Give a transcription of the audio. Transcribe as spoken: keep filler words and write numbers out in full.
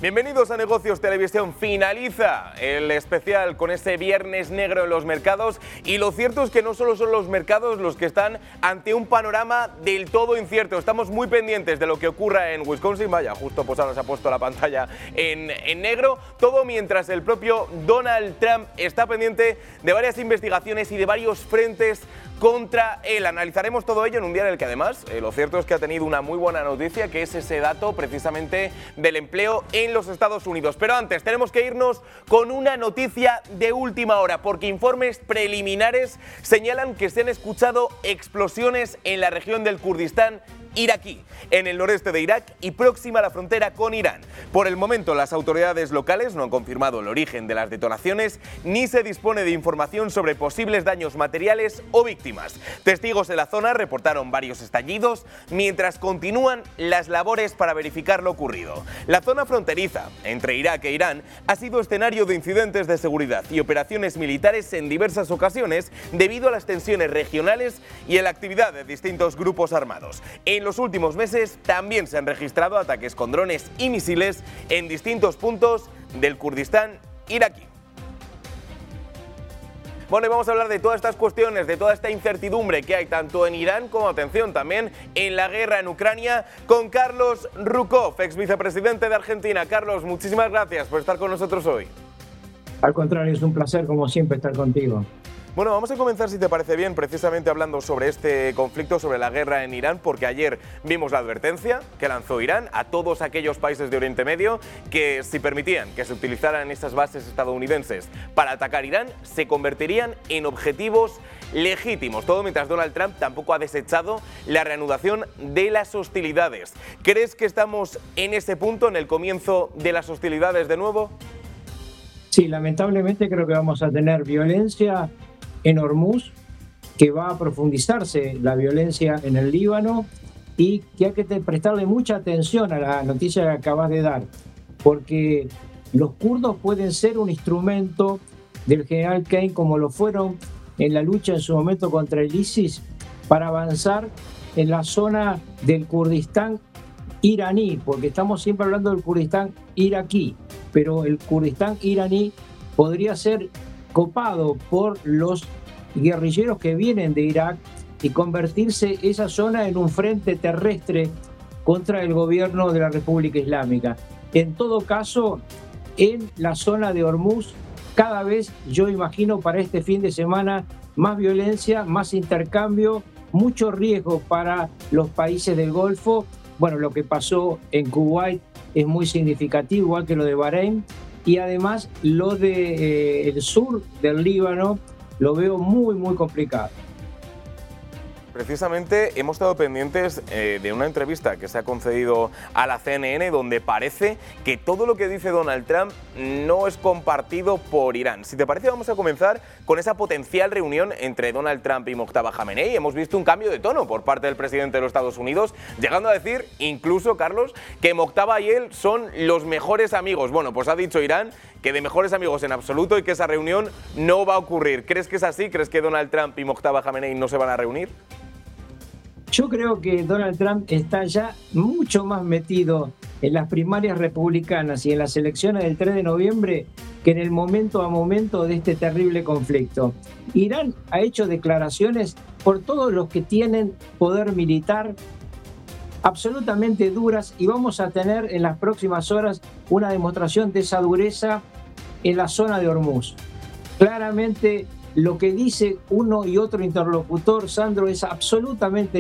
Bienvenidos a Negocios Televisión. Finaliza el especial con ese viernes negro en los mercados y lo cierto es que no solo son los mercados los que están ante un panorama del todo incierto. Estamos muy pendientes de lo que ocurra en Wisconsin. Vaya, justo pues ahora se ha puesto la pantalla en, en negro. Todo mientras el propio Donald Trump está pendiente de varias investigaciones y de varios frentes contra él. Analizaremos todo ello en un día en el que además eh, lo cierto es que ha tenido una muy buena noticia, que es ese dato precisamente del empleo en los Estados Unidos. Pero antes tenemos que irnos con una noticia de última hora, porque informes preliminares señalan que se han escuchado explosiones en la región del Kurdistán iraquí, en el noreste de Irak y próxima a la frontera con Irán. Por el momento, las autoridades locales no han confirmado el origen de las detonaciones ni se dispone de información sobre posibles daños materiales o víctimas. Testigos de la zona reportaron varios estallidos mientras continúan las labores para verificar lo ocurrido. La zona fronteriza entre Irak e Irán ha sido escenario de incidentes de seguridad y operaciones militares en diversas ocasiones debido a las tensiones regionales y a la actividad de distintos grupos armados. En En los últimos meses también se han registrado ataques con drones y misiles en distintos puntos del Kurdistán iraquí. Bueno, y vamos a hablar de todas estas cuestiones, de toda esta incertidumbre que hay tanto en Irán como, atención, también en la guerra en Ucrania, con Carlos Rukov, ex vicepresidente de Argentina. Carlos, muchísimas gracias por estar con nosotros hoy. Al contrario, es un placer, como siempre, estar contigo. Bueno, vamos a comenzar, si te parece bien, precisamente hablando sobre este conflicto, sobre la guerra en Irán, porque ayer vimos la advertencia que lanzó Irán a todos aquellos países de Oriente Medio que si permitían que se utilizaran esas bases estadounidenses para atacar Irán, se convertirían en objetivos legítimos. Todo mientras Donald Trump tampoco ha desechado la reanudación de las hostilidades. ¿Crees que estamos en ese punto, en el comienzo de las hostilidades de nuevo? Sí, lamentablemente creo que vamos a tener violencia en Hormuz, que va a profundizarse la violencia en el Líbano y que hay que prestarle mucha atención a la noticia que acabas de dar, porque los kurdos pueden ser un instrumento del general Kane, como lo fueron en la lucha en su momento contra el ISIS, para avanzar en la zona del Kurdistán iraní, porque estamos siempre hablando del Kurdistán iraquí, pero el Kurdistán iraní podría ser copado por los guerrilleros que vienen de Irak y convertirse esa zona en un frente terrestre contra el gobierno de la República Islámica. En todo caso, en la zona de Hormuz, cada vez, yo imagino para este fin de semana, más violencia, más intercambio, mucho riesgo para los países del Golfo. Bueno, lo que pasó en Kuwait es muy significativo, igual que lo de Bahrein. Y además lo del de, eh, sur del Líbano lo veo muy, muy complicado. Precisamente hemos estado pendientes eh, de una entrevista que se ha concedido a la C N N donde parece que todo lo que dice Donald Trump no es compartido por Irán. Si te parece, vamos a comenzar con esa potencial reunión entre Donald Trump y Mojtaba Khamenei. Hemos visto un cambio de tono por parte del presidente de los Estados Unidos, llegando a decir, incluso, Carlos, que Mojtaba y él son los mejores amigos. Bueno, pues ha dicho Irán que de mejores amigos en absoluto y que esa reunión no va a ocurrir. ¿Crees que es así? ¿Crees que Donald Trump y Mojtaba Khamenei no se van a reunir? Yo creo que Donald Trump está ya mucho más metido en las primarias republicanas y en las elecciones del tres de noviembre que en el momento a momento de este terrible conflicto. Irán ha hecho declaraciones por todos los que tienen poder militar absolutamente duras y vamos a tener en las próximas horas una demostración de esa dureza en la zona de Hormuz. Claramente lo que dice uno y otro interlocutor, Sandro, es absolutamente